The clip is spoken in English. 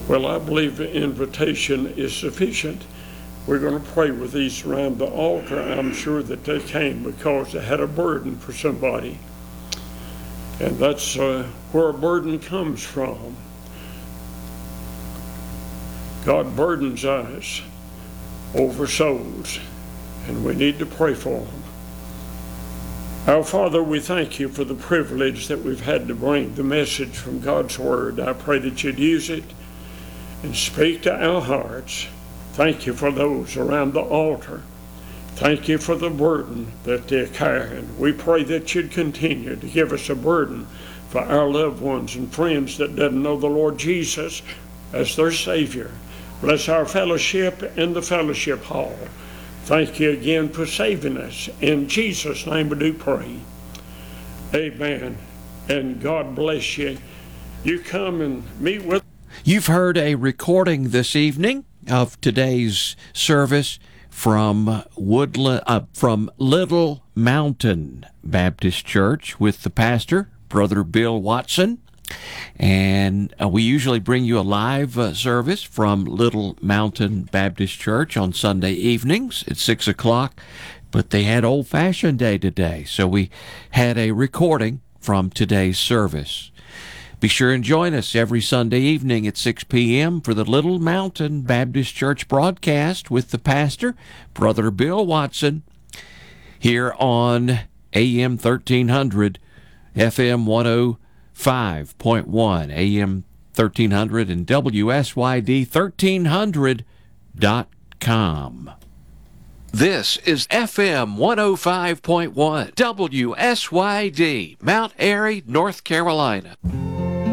Well, I believe the invitation is sufficient. We're going to pray with these around the altar. I'm sure that they came because they had a burden for somebody. And that's where a burden comes from. God burdens us over souls, and we need to pray for them. Our Father, we thank you for the privilege that we've had to bring the message from God's Word. I pray that you'd use it and speak to our hearts. Thank you for those around the altar. Thank you for the burden that they're carrying. We pray that you'd continue to give us a burden for our loved ones and friends that doesn't know the Lord Jesus as their Savior. Bless our fellowship in the fellowship hall. Thank you again for saving us. In Jesus' name we do pray. Amen. And God bless you. You come and meet with. You've heard a recording this evening of today's service from Little Mountain Baptist Church with the pastor, Brother Bill Watson. And we usually bring you a live service from Little Mountain Baptist Church on Sunday evenings at 6 o'clock, but they had old-fashioned day today, so we had a recording from today's service. Be sure and join us every Sunday evening at 6 p.m. for the Little Mountain Baptist Church broadcast with the pastor, Brother Bill Watson, here on AM 1300, FM 105.1, AM 1300, and WSYD1300.com. This is FM 105.1, WSYD, Mount Airy, North Carolina.